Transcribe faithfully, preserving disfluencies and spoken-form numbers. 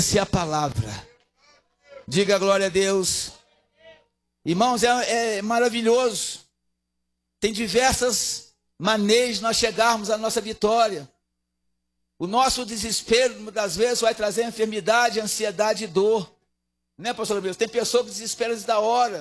Se a palavra. Diga glória a Deus. Irmãos, é, é maravilhoso. Tem diversas maneiras de nós chegarmos à nossa vitória. O nosso desespero, muitas vezes, vai trazer enfermidade, ansiedade e dor. Né, pastor Deus? Tem pessoas que desesperam da hora.